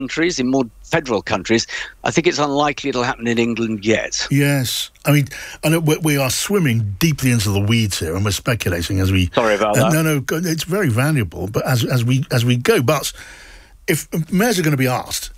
countries, in more federal countries. I think it's unlikely it'll happen in England yet. Yes. I mean, I know we are swimming deeply into the weeds here, and we're speculating as we... Sorry about that. No, it's very valuable, but as we go, but if mayors are going to be asked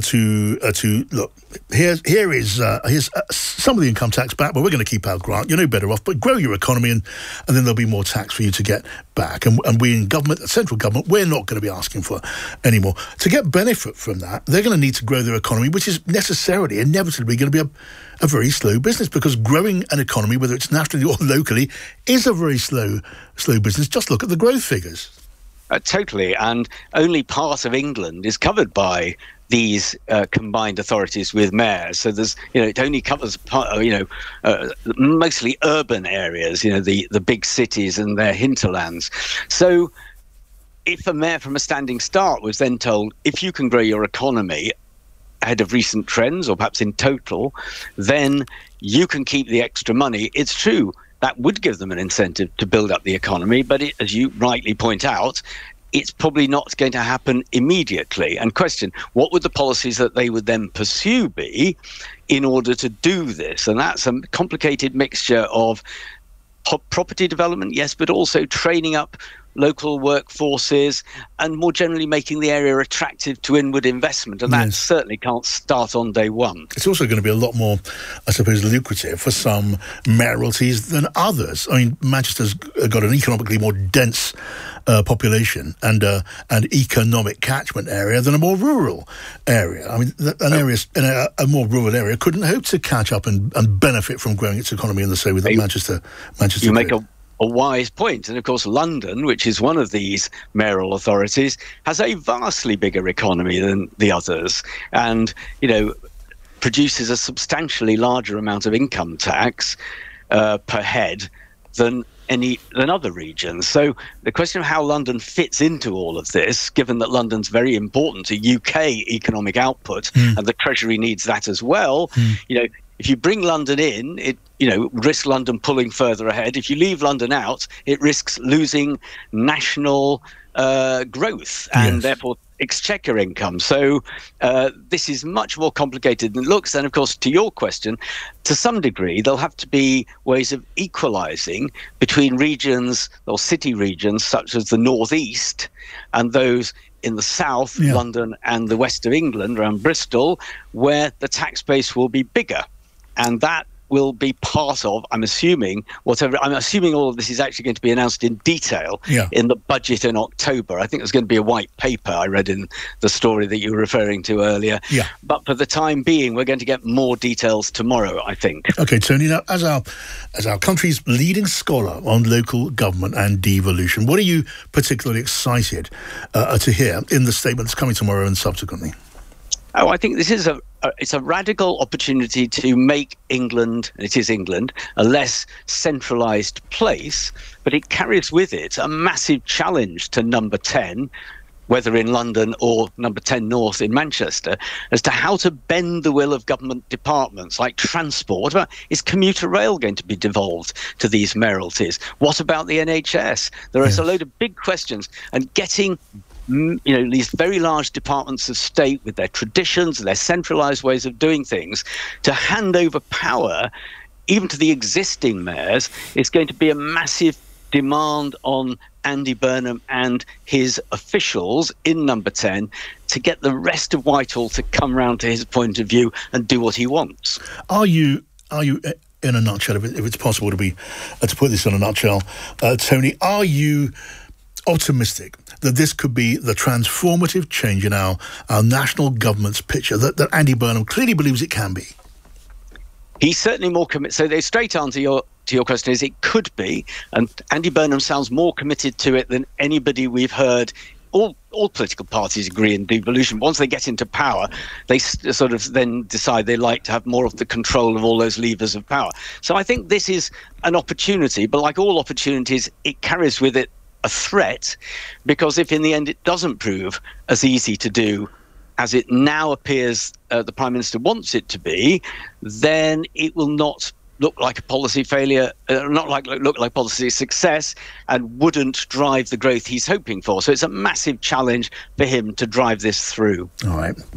to look, here's some of the income tax back, but we're going to keep our grant. You're no better off, but grow your economy, and then there'll be more tax for you to get back. And we in government, the central government, we're not going to be asking for any more. To get benefit from that, they're going to need to grow their economy, which is inevitably going to be a very slow business, because growing an economy, whether it's nationally or locally, is a very slow business. Just look at the growth figures. Totally, and only part of England is covered by these combined authorities with mayors. So there's, it only covers mostly urban areas, the big cities and their hinterlands. So if a mayor from a standing start was then told, if you can grow your economy ahead of recent trends, or perhaps in total, then you can keep the extra money. It's true, that would give them an incentive to build up the economy, but as you rightly point out, it's probably not going to happen immediately. And question, what would the policies that they would then pursue be in order to do this? And that's a complicated mixture of property development, yes, but also training up local workforces and more generally making the area attractive to inward investment. And that certainly can't start on day one. It's also going to be a lot more, I suppose, lucrative for some mayoralties than others. I mean, Manchester's got an economically more dense population and economic catchment area than a more rural area. I mean, a more rural area couldn't hope to catch up and benefit from growing its economy in the same way that Manchester you make did. A wise point. And of course, London, which is one of these mayoral authorities, has a vastly bigger economy than the others, and produces a substantially larger amount of income tax per head than other regions. So the question of how London fits into all of this, given that London's very important to UK economic output, and the Treasury needs that as well, if you bring London in, it risks London pulling further ahead. If you leave London out, it risks losing national growth and therefore exchequer income. So this is much more complicated than it looks. And of course, to your question, to some degree, there'll have to be ways of equalising between regions or city regions such as the northeast and those in the south, London and the west of England, around Bristol, where the tax base will be bigger. And that will be part of, I'm assuming all of this is actually going to be announced in detail in the budget in October. I think there's going to be a white paper I read in the story that you were referring to earlier. Yeah. But for the time being, we're going to get more details tomorrow, I think. Okay, Tony, now as our country's leading scholar on local government and devolution, what are you particularly excited to hear in the statements coming tomorrow and subsequently? Oh, I think this is it's a radical opportunity to make England, and it is England, a less centralised place, but it carries with it a massive challenge to Number 10, whether in London or Number 10 North in Manchester, as to how to bend the will of government departments like transport. What about, is commuter rail going to be devolved to these mayoralties? What about the NHS? There are a load of big questions, and getting these very large departments of state with their traditions, their centralised ways of doing things, to hand over power, even to the existing mayors, is going to be a massive demand on Andy Burnham and his officials in Number 10 to get the rest of Whitehall to come round to his point of view and do what he wants. Are you in a nutshell, if it's possible to put this in a nutshell, Tony, are you optimistic that this could be the transformative change in our national government's picture that Andy Burnham clearly believes it can be? He's certainly more committed. So the straight answer to your question is it could be, and Andy Burnham sounds more committed to it than anybody we've heard. All political parties agree in devolution. Once they get into power, they sort of then decide they like to have more of the control of all those levers of power. So I think this is an opportunity, but like all opportunities, it carries with it a threat, because if in the end it doesn't prove as easy to do as it now appears the Prime Minister wants it to be, then it will not look like a policy failure, look like policy success, and wouldn't drive the growth he's hoping for. So it's a massive challenge for him to drive this through. All right.